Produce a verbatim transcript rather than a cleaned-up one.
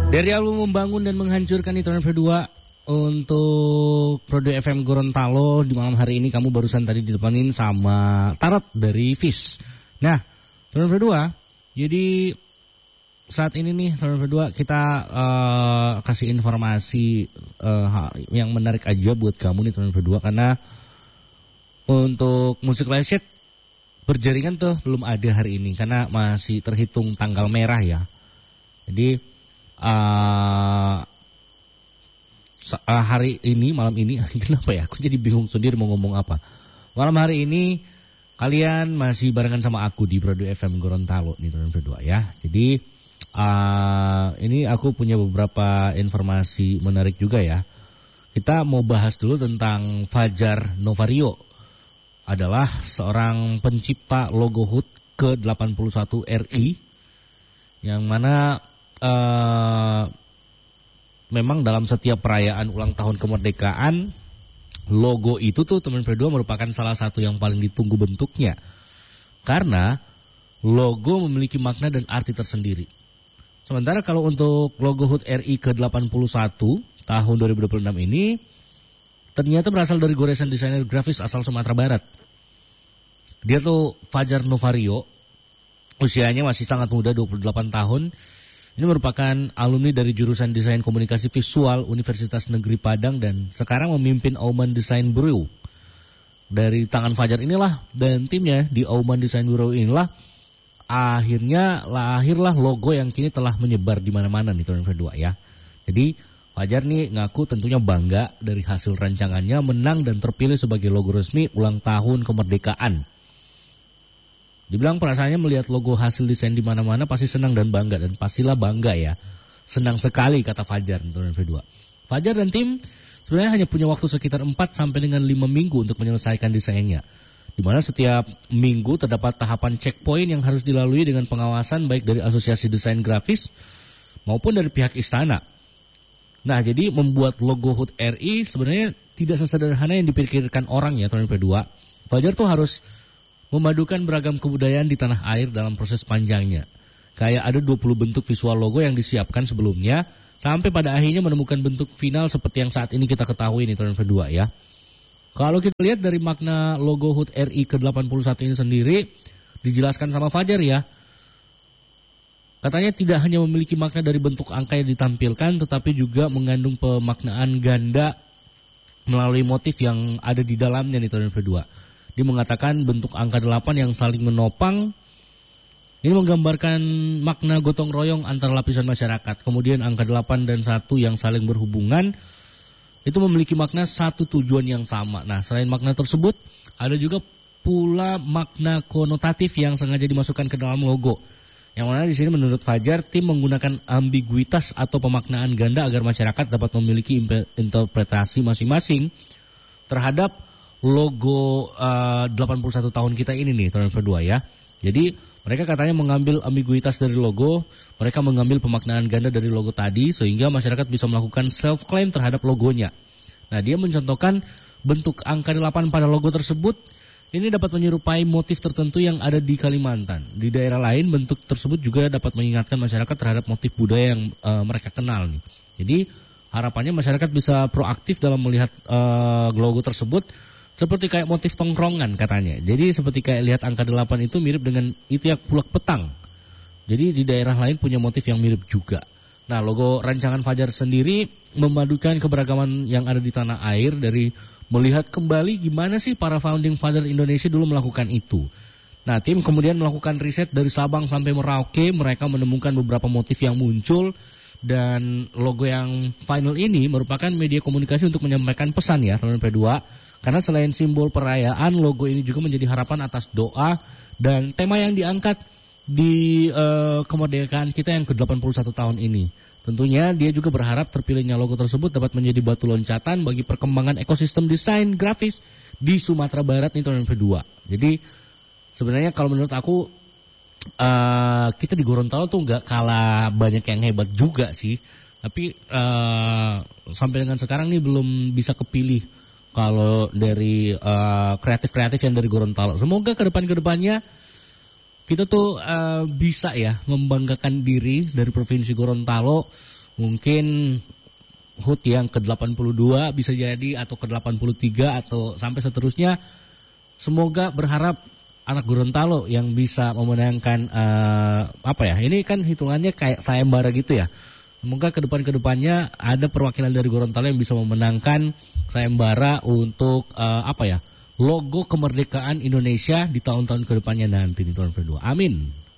Dari album Membangun dan Menghancurkan itu F dua untuk Prode F M Gorontalo di malam hari ini kamu barusan tadi didepanin sama Tarot dari Fish. Nah, F dua, jadi saat ini nih F dua kita uh, kasih informasi uh, yang menarik aja buat kamu nih F dua karena untuk musik live set berjaringan tuh belum ada hari ini karena masih terhitung tanggal merah ya. Jadi uh, hari ini, malam ini, kenapa ya? Aku jadi bingung sendiri mau ngomong apa. Malam hari ini kalian masih barengan sama aku di Prode F M Gorontalo nih F dua ya. Jadi uh, ini aku punya beberapa informasi menarik juga ya. Kita mau bahas dulu tentang Fajar Novario. Adalah seorang pencipta logo H U T ke delapan puluh satu R I yang mana uh, memang dalam setiap perayaan ulang tahun kemerdekaan logo itu tuh teman F dua merupakan salah satu yang paling ditunggu bentuknya karena logo memiliki makna dan arti tersendiri. Sementara kalau untuk logo H U T R I ke delapan puluh satu tahun dua ribu dua puluh enam ini ternyata berasal dari goresan desainer grafis asal Sumatera Barat. Dia tuh Fajar Novario, usianya masih sangat muda, dua puluh delapan tahun. Ini merupakan alumni dari jurusan Desain Komunikasi Visual Universitas Negeri Padang dan sekarang memimpin Auman Design Bureau. Dari tangan Fajar inilah dan timnya di Auman Design Bureau inilah akhirnya lahirlah logo yang kini telah menyebar di mana-mana nih tahun dua ya. Jadi Fajar nih ngaku tentunya bangga dari hasil rancangannya menang dan terpilih sebagai logo resmi ulang tahun kemerdekaan. Dibilang perasaannya melihat logo hasil desain di mana-mana pasti senang dan bangga dan pastilah bangga ya. Senang sekali kata Fajar tahun dua. Fajar dan tim sebenarnya hanya punya waktu sekitar empat sampai dengan lima minggu untuk menyelesaikan desainnya. Di mana setiap minggu terdapat tahapan checkpoint yang harus dilalui dengan pengawasan baik dari Asosiasi Desain Grafis maupun dari pihak istana. Nah, jadi membuat logo H U T R I sebenarnya tidak sesederhana yang dipikirkan orang ya tahun dua. Fajar tuh harus memadukan beragam kebudayaan di tanah air dalam proses panjangnya. Kayak ada dua puluh bentuk visual logo yang disiapkan sebelumnya sampai pada akhirnya menemukan bentuk final seperti yang saat ini kita ketahui nih tahun dua ya. Kalau kita lihat dari makna logo H U T R I ke delapan puluh satu ini sendiri dijelaskan sama Fajar ya. Katanya tidak hanya memiliki makna dari bentuk angka yang ditampilkan, tetapi juga mengandung pemaknaan ganda melalui motif yang ada di dalamnya nih tahun dua. Dia mengatakan bentuk angka delapan yang saling menopang, ini menggambarkan makna gotong royong antar lapisan masyarakat. Kemudian angka delapan dan satu yang saling berhubungan, itu memiliki makna satu tujuan yang sama. Nah, selain makna tersebut, ada juga pula makna konotatif yang sengaja dimasukkan ke dalam logo. Yang mana di sini menurut Fajar, tim menggunakan ambiguitas atau pemaknaan ganda agar masyarakat dapat memiliki interpretasi masing-masing terhadap logo uh, delapan puluh satu tahun kita ini nih, tahun dua ya. Jadi mereka katanya mengambil ambiguitas dari logo, mereka mengambil pemaknaan ganda dari logo tadi sehingga masyarakat bisa melakukan self-claim terhadap logonya. Nah, dia mencontohkan bentuk angka delapan pada logo tersebut. Ini dapat menyerupai motif tertentu yang ada di Kalimantan. Di daerah lain bentuk tersebut juga dapat mengingatkan masyarakat terhadap motif budaya yang uh, mereka kenal nih. Jadi harapannya masyarakat bisa proaktif dalam melihat uh, logo tersebut seperti kayak motif tongkrongan katanya. Jadi seperti kayak lihat angka delapan itu mirip dengan itiak pulak petang. Jadi di daerah lain punya motif yang mirip juga. Nah, logo rancangan Fajar sendiri memadukan keberagaman yang ada di tanah air dari melihat kembali gimana sih para founding father Indonesia dulu melakukan itu. Nah, tim kemudian melakukan riset dari Sabang sampai Merauke, mereka menemukan beberapa motif yang muncul dan logo yang final ini merupakan media komunikasi untuk menyampaikan pesan ya, tahun dua. Karena selain simbol perayaan, logo ini juga menjadi harapan atas doa dan tema yang diangkat di uh, kemerdekaan kita yang ke delapan puluh satu tahun ini. Tentunya dia juga berharap terpilihnya logo tersebut dapat menjadi batu loncatan bagi perkembangan ekosistem desain grafis di Sumatera Barat nih tahun kedua. Jadi sebenarnya kalau menurut aku uh, kita di Gorontalo tuh nggak kalah banyak yang hebat juga sih. Tapi uh, sampai dengan sekarang nih belum bisa kepilih kalau dari uh, kreatif-kreatif yang dari Gorontalo. Semoga ke depan-kedepannya kita tuh uh, bisa ya membanggakan diri dari Provinsi Gorontalo Mungkin H U T yang ke delapan puluh dua bisa jadi, atau ke delapan puluh tiga, atau sampai seterusnya. Semoga berharap anak Gorontalo yang bisa memenangkan uh, apa ya? Ini kan hitungannya kayak sayembara gitu ya. Semoga ke depan-kedepannya ada perwakilan dari Gorontalo yang bisa memenangkan sayembara untuk uh, apa ya? Logo kemerdekaan Indonesia di tahun-tahun kedepannya nanti di tahun kedua. Amin.